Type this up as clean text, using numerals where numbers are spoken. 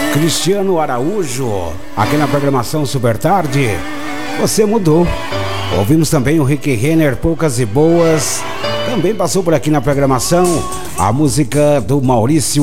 Cristiano Araújo, aqui na programação Super Tarde. Você mudou. Ouvimos também o Rick Renner, Poucas e Boas. Também passou por aqui na programação a música do Maurício